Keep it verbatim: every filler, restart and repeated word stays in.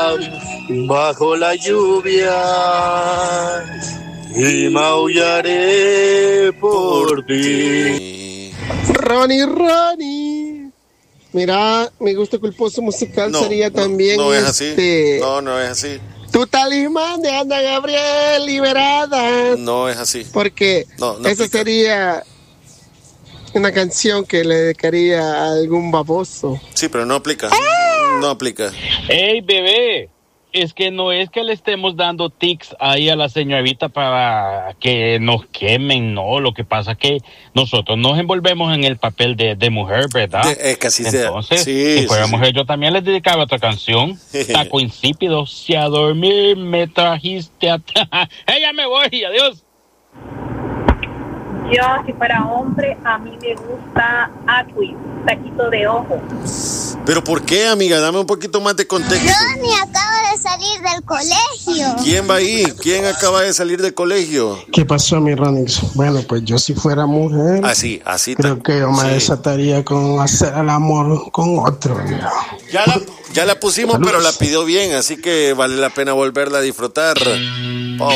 bajo la lluvia y maullaré por ti. Ronnie, Ronnie. Mira, mi gusto culposo musical No, sería no, también no es así. este... No, no es así. Tu talismán de Ana Gabriel, Liberada. No es así. Porque No, no esa aplica. sería una canción que le dedicaría a algún baboso. Sí, pero no aplica. No aplica. Ey, bebé, es que no es que le estemos dando tics ahí a la señorita para que nos quemen, no. Lo que pasa es que nosotros nos envolvemos en el papel de, de mujer, ¿verdad? De- es que así sea. Entonces, Sí, si fuera sí, mujer, yo también les dedicaba otra canción. Taco insípido, si a dormir me trajiste a... ¡Hey, ya me voy! ¡Adiós! Yo, si fuera hombre, a mí me gusta Aquis, taquito de ojo. ¿Pero por qué, amiga? Dame un poquito más de contexto. Ronnie acaba de salir del colegio. ¿Quién va ahí? ¿Quién acaba de salir del colegio? ¿Qué pasó, mi Ronix? Bueno, pues yo si fuera mujer, Así, así. creo que yo me sí. desataría con hacer el amor con otro. ¿No? Ya la, ya la pusimos, Saludos. pero la pidió bien, así que vale la pena volverla a disfrutar.